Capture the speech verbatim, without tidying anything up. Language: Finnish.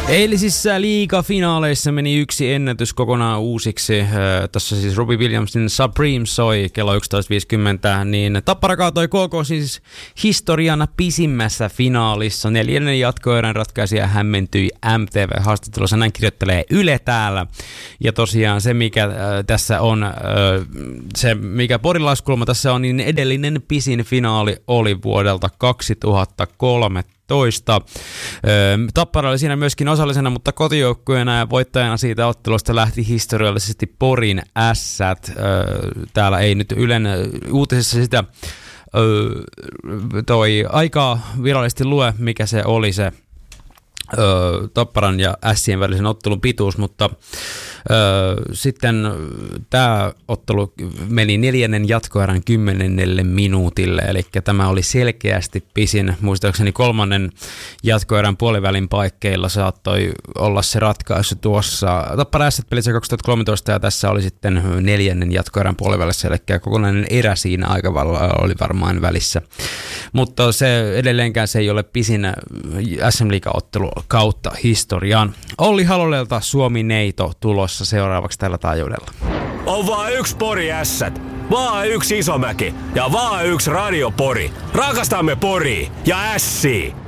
Eilisissä liigafinaaleissa meni yksi ennätys kokonaan uusiksi. Tässä siis Robbie Williamsin Supreme soi kello yksitoista viisikymmentä, niin Tappara kaatoi K K siis historian pisimmässä finaalissa. Neljännen jatkoerän ratkaisija hämmentyi M T V-haastattelussa, näin kirjoittelee Yle täällä. Ja tosiaan se, mikä äh, tässä on, äh, se mikä porilaiskulma tässä on, niin edellinen pisin finaali oli vuodelta kaksituhattakolme. Toista. Tappara oli siinä myöskin osallisena, mutta kotijoukkueena ja voittajana siitä ottelusta lähti historiallisesti Porin Ässät. Täällä ei nyt Ylen uutisissa sitä toi aikaa virallisesti lue, mikä se oli se Tapparan ja Ässien välisen ottelun pituus, mutta ö, sitten tämä ottelu meni neljännen jatkoerän kymmenennelle minuutille, eli tämä oli selkeästi pisin. Muistaakseni kolmannen jatkoerän puolivälin paikkeilla saattoi olla se ratkaisu tuossa Tappara Ässät pelissä kaksituhattakolmetoista, ja tässä oli sitten neljännen jatkoerän puolivälissä, eli kokonainen erä siinä aikavalla oli varmaan välissä. Mutta se edelleenkään se ei ole pisin S M-liigaottelu kautta historiaan. Olli Halolelta Suomi-neito tulossa seuraavaksi tällä taajuudella. On vaan yksi Pori Ässät, vaan yksi Isomäki ja vaan yksi Radio Pori. Rakastamme Poria ja Ässiä.